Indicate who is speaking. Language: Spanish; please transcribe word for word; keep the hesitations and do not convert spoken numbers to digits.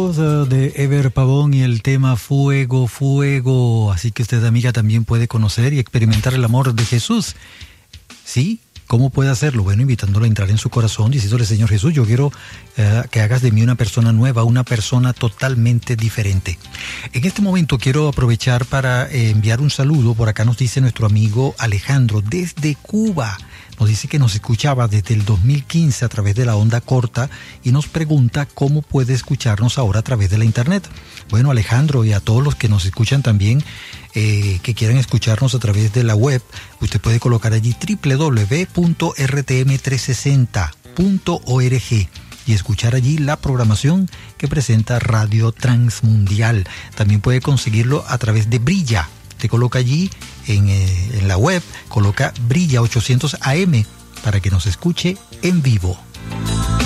Speaker 1: voz uh, de Ever Pavón y el tema Fuego, Fuego. Así que usted, amiga, también puede conocer y experimentar el amor de Jesús. ¿Sí? ¿Cómo puede hacerlo? Bueno, invitándolo a entrar en su corazón, diciéndole: Señor Jesús, yo quiero uh, que hagas de mí una persona nueva, una persona totalmente diferente. En este momento quiero aprovechar para eh, enviar un saludo. Por acá nos dice nuestro amigo Alejandro desde Cuba. Nos dice que nos escuchaba desde el dos mil quince a través de la onda corta y nos pregunta cómo puede escucharnos ahora a través de la internet. Bueno, Alejandro, y a todos los que nos escuchan también, eh, que quieran escucharnos a través de la web, usted puede colocar allí doble u doble u doble u punto r t m trescientos sesenta punto org y escuchar allí la programación que presenta Radio Transmundial. También puede conseguirlo a través de Brilla. Te coloca allí en, eh, en la web, coloca Brilla ochocientos A M para que nos escuche en vivo.